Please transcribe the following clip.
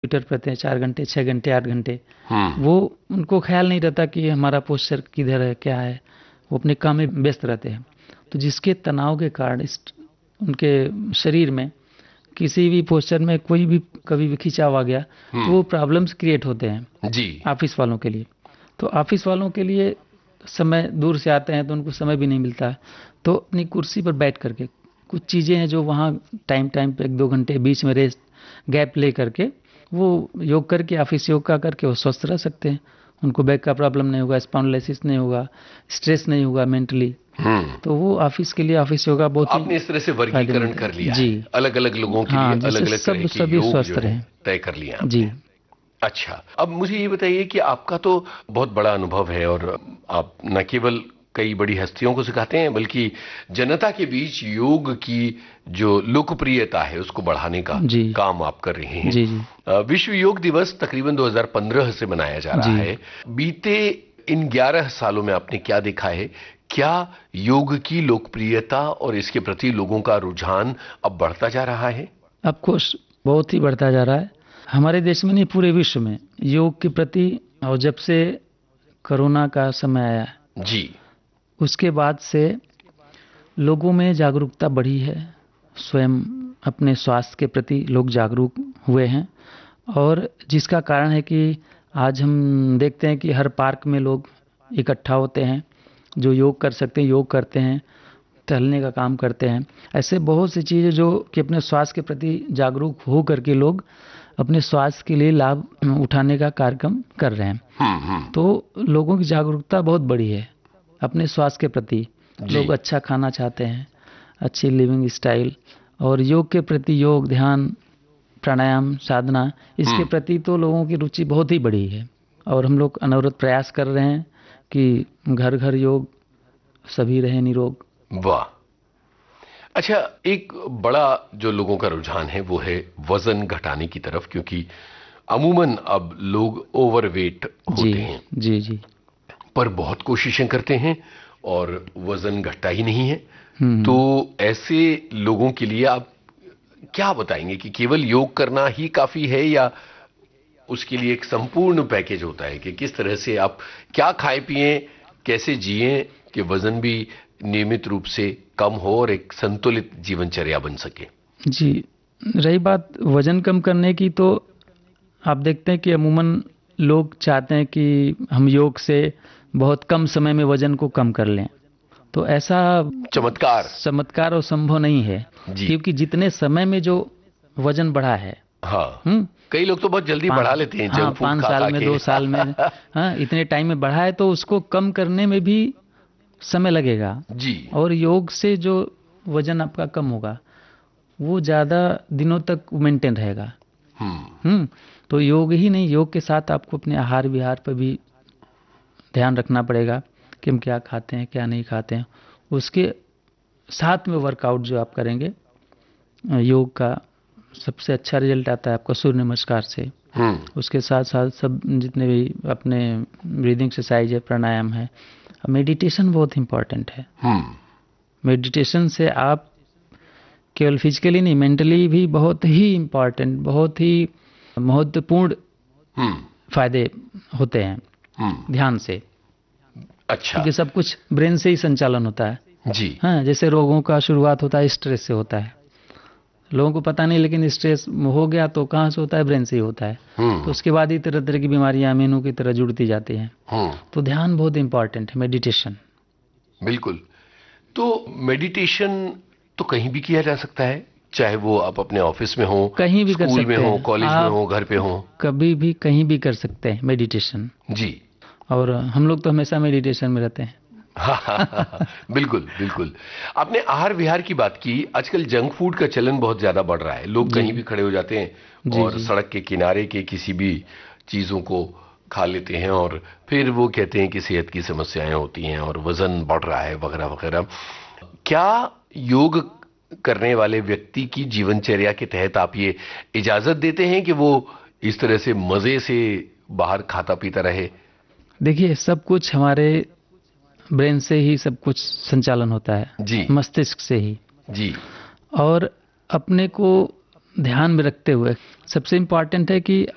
Computer पर रहते हैं 4 घंटे 6 घंटे 8 घंटे, वो उनको ख्याल नहीं रहता कि हमारा पोस्चर किधर है क्या है, वो अपने काम में व्यस्त रहते हैं। तो जिसके तनाव के कारण उनके शरीर में किसी भी पोस्चर में कोई भी कभी भी खिंचाव आ गया तो वो प्रॉब्लम्स क्रिएट होते हैं जी ऑफिस वालों के लिए। तो ऑफिस वालों के लिए समय दूर से आते हैं तो उनको समय भी नहीं मिलता है, तो अपनी कुर्सी पर बैठ करके कुछ चीज़ें हैं जो वहाँ टाइम पे 1-2 घंटे बीच में रेस्ट गैप ले करके वो योग करके ऑफिस योग का करके वो स्वस्थ रह सकते हैं। उनको बैक का प्रॉब्लम नहीं होगा, स्पॉन्डिलोसिस नहीं होगा, स्ट्रेस नहीं होगा मेंटली। तो वो ऑफिस के लिए ऑफिस योगा बहुत ही आपने इस तरह से वर्गीकरण कर लिया जी है, अलग अलग लोगों के हाँ, लिए अलग अलग तरह के सभी योग स्वस्थ जो है रहे तय कर लिए आपने। जी। अच्छा, अब मुझे ये बताइए कि आपका तो बहुत बड़ा अनुभव है और आप न केवल कई बड़ी हस्तियों को सिखाते हैं बल्कि जनता के बीच योग की जो लोकप्रियता है उसको बढ़ाने का जी काम आप कर रहे हैं। जी जी विश्व योग दिवस तकरीबन 2015 से मनाया जा रहा जी है। बीते इन 11 सालों में आपने क्या देखा है? क्या योग की लोकप्रियता और इसके प्रति लोगों का रुझान अब बढ़ता जा रहा है? ऑफ कोर्स बहुत ही बढ़ता जा रहा है, हमारे देश में नहीं पूरे विश्व में योग के प्रति। और जब से कोरोना का समय आया जी उसके बाद से लोगों में जागरूकता बढ़ी है, स्वयं अपने स्वास्थ्य के प्रति लोग जागरूक हुए हैं। और जिसका कारण है कि आज हम देखते हैं कि हर पार्क में लोग इकट्ठा होते हैं, जो योग कर सकते हैं योग करते हैं, टहलने का काम करते हैं। ऐसे बहुत सी चीज़ें जो कि अपने स्वास्थ्य के प्रति जागरूक हो करके लोग अपने स्वास्थ्य के लिए लाभ उठाने का कार्यक्रम कर रहे हैं। तो लोगों की जागरूकता बहुत बड़ी है अपने स्वास्थ्य के प्रति। लोग अच्छा खाना चाहते हैं, अच्छी लिविंग स्टाइल, और योग के प्रति योग ध्यान प्राणायाम साधना इसके प्रति तो लोगों की रुचि बहुत ही बड़ी है। और हम लोग अनवरत प्रयास कर रहे हैं कि घर घर योग, सभी रहे निरोग। वाह। अच्छा, एक बड़ा जो लोगों का रुझान है वो है वजन घटाने की तरफ, क्योंकि अमूमन अब लोग ओवरवेट होते हैं जी जी पर बहुत कोशिशें करते हैं और वजन घटता ही नहीं है। तो ऐसे लोगों के लिए आप क्या बताएंगे कि केवल योग करना ही काफी है या उसके लिए एक संपूर्ण पैकेज होता है कि किस तरह से आप क्या खाएं पिएं, कैसे जिएं कि वजन भी नियमित रूप से कम हो और एक संतुलित जीवनचर्या बन सके? जी, रही बात वजन कम करने की, तो आप देखते हैं कि अमूमन लोग चाहते हैं कि हम योग से बहुत कम समय में वजन को कम कर लें। तो ऐसा चमत्कार और संभव नहीं है, क्योंकि जितने समय में जो वजन बढ़ा है, हाँ, कई लोग तो बहुत जल्दी बढ़ा लेते हैं, हाँ, 5 साल में 2 साल में हाँ, इतने टाइम में बढ़ा है, तो उसको कम करने में भी समय लगेगा जी। और योग से जो वजन आपका कम होगा वो ज्यादा दिनों तक मेंटेन रहेगा। तो योग ही नहीं, योग के साथ आपको अपने आहार विहार पर भी ध्यान रखना पड़ेगा कि हम क्या खाते हैं क्या नहीं खाते हैं। उसके साथ में वर्कआउट जो आप करेंगे, योग का सबसे अच्छा रिजल्ट आता है आपका सूर्य नमस्कार से। उसके साथ साथ सब जितने भी अपने ब्रीदिंग एक्सरसाइज है, प्राणायाम है, मेडिटेशन बहुत इंपॉर्टेंट है। मेडिटेशन से आप केवल फिजिकली नहीं, मेंटली भी बहुत ही इंपॉर्टेंट, बहुत ही महत्वपूर्ण फायदे होते हैं ध्यान से। अच्छा, क्योंकि सब कुछ ब्रेन से ही संचालन होता है जी। हाँ, जैसे रोगों का शुरुआत होता है स्ट्रेस से होता है, लोगों को पता नहीं, लेकिन स्ट्रेस हो गया तो कहाँ से होता है, ब्रेन से ही होता है। तो उसके बाद ही तरह तरह की बीमारियां मेनू की तरह जुड़ती जाती हैं। तो ध्यान बहुत इंपॉर्टेंट है, मेडिटेशन। बिल्कुल। तो मेडिटेशन तो कहीं भी किया जा सकता है, चाहे वो आप अपने ऑफिस में हो, कहीं भी स्कूल में हो, कॉलेज में हो, घर पे हो, कभी भी कहीं भी कर सकते हैं मेडिटेशन जी। और हम लोग तो हमेशा मेडिटेशन में रहते हैं। बिल्कुल बिल्कुल। आपने आहार विहार की बात की। आजकल जंक फूड का चलन बहुत ज्यादा बढ़ रहा है, लोग कहीं भी खड़े हो जाते हैं और सड़क के किनारे के किसी भी चीजों को खा लेते हैं और फिर वो कहते हैं कि सेहत की समस्याएं होती हैं और वजन बढ़ रहा है वगैरह वगैरह। क्या योग करने वाले व्यक्ति की जीवनचर्या के तहत आप ये इजाजत देते हैं कि वो इस तरह से मजे से बाहर खाता पीता रहे? देखिए, सब कुछ हमारे ब्रेन से ही सब कुछ संचालन होता है जी, मस्तिष्क से ही जी। और अपने को ध्यान में रखते हुए सबसे इम्पोर्टेंट है कि